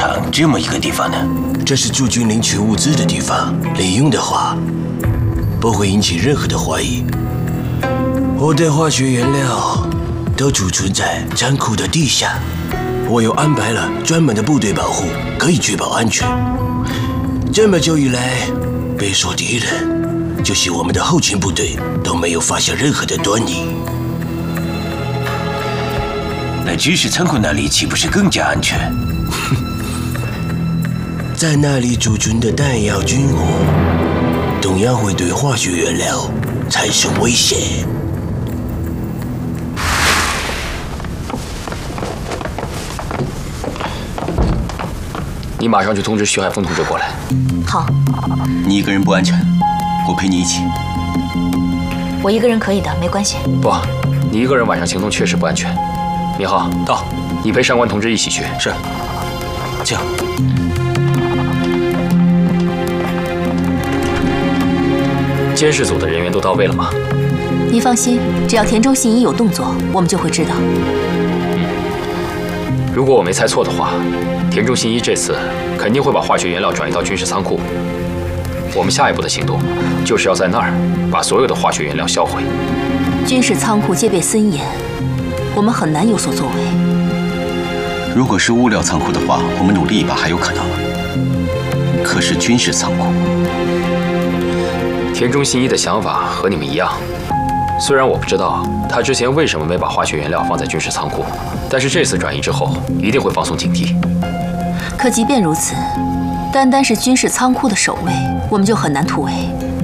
场这么一个地方呢？ 这是驻军领取物资的地方，利用的话不会引起任何的怀疑。我的化学原料都储存在仓库的地下，我又安排了专门的部队保护，可以确保安全。这么久以来，别说敌人，就是我们的后勤部队都没有发现任何的端倪。 那军事仓库那里岂不是更加安全？ 在那里储存的弹药、军火，同样会对化学原料产生威胁。 你马上去通知徐海峰同志过来。 好。 你一个人不安全，我陪你一起。 我一个人可以的，没关系。 不，你一个人晚上行动确实不安全。明浩，到，你陪上官同志一起去。 是。这样。 监视组的人员都到位了吗？ 你放心，只要田中信一有动作，我们就会知道。 如果我没猜错的话，田中信一这次肯定会把化学原料转移到军事仓库。我们下一步的行动就是要在那儿把所有的化学原料销毁。 军事仓库戒备森严，我们很难有所作为。 如果是物料仓库的话，我们努力一把还有可能。可是军事仓库， 田中信一的想法和你们一样。虽然我不知道他之前为什么没把化学原料放在军事仓库，但是这次转移之后一定会放松警惕。 可即便如此，单单是军事仓库的守卫，我们就很难突围。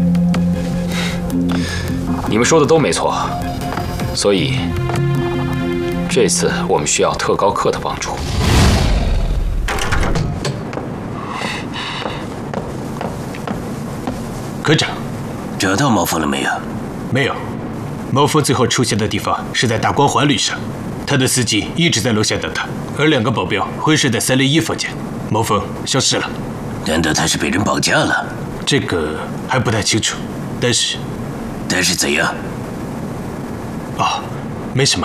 你们说的都没错，所以这次我们需要特高课的帮助。 科长， 找到毛峰了没有？ 没有。毛峰最后出现的地方是在大光环旅上，他的司机一直在楼下等他，而2个保镖会睡在301房间。毛峰消失了。 难道他是被人绑架了？ 这个还不太清楚，但是怎样？ 哦，没什么。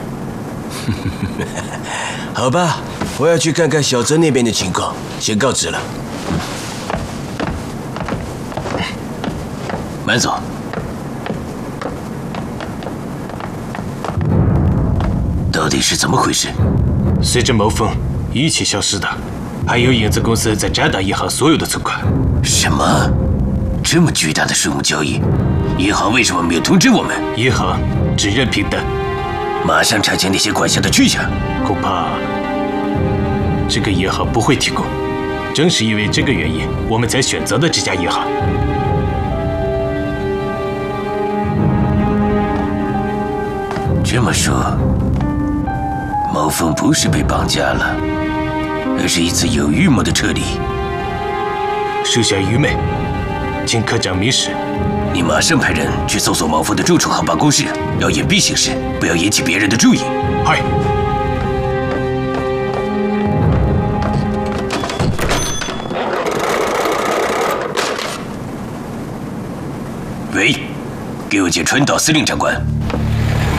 好吧，我要去看看小泽那边的情况，先告辞了。 慢走。到底是怎么回事？ 随着毛峰一起消失的，还有影子公司在渣打银行所有的存款。 什么？这么巨大的数目交易，银行为什么没有通知我们？ 银行只认凭单， 马上查清那些管辖的去向。 恐怕这个银行不会提供。正是因为这个原因，我们才选择了这家银行。 这么说，毛峰不是被绑架了，而是一次有预谋的撤离。 属下愚昧，请科长明示。 你马上派人去搜索毛峰的住处和办公室，要隐蔽行事，不要引起别人的注意。 嗨。 喂，给我见川岛司令长官。